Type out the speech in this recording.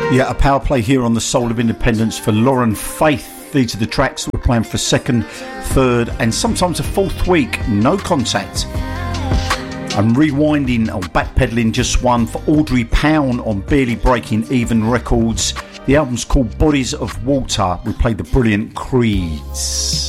Yeah, a power play here on the Soul of Independence for Lauren Faith. These are the tracks that we're playing for second, third, and sometimes a fourth week. No Contact. I'm rewinding or backpedaling just one for Audrey Pound on Barely Breaking Even Records. The album's called Bodies of Water. We played the brilliant Creeds.